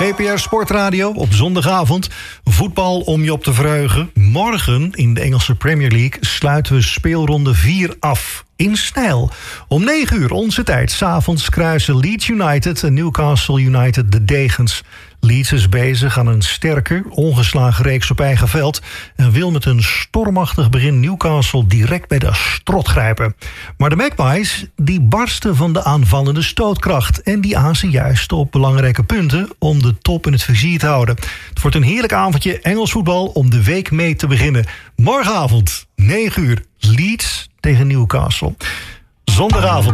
GPR Sportradio op zondagavond. Voetbal om je op te verheugen. Morgen in de Engelse Premier League sluiten we speelronde 4 af. In stijl. Om 9 uur onze tijd. 's Avonds kruisen Leeds United en Newcastle United de degens. Leeds is bezig aan een sterke, ongeslagen reeks op eigen veld en wil met een stormachtig begin Newcastle direct bij de strot grijpen. Maar de Magpies die barsten van de aanvallende stootkracht en die azen juist op belangrijke punten om de top in het vizier te houden. Het wordt een heerlijk avondje Engels voetbal om de week mee te beginnen. Morgenavond, 9 uur, Leeds tegen Newcastle. Zondagavond.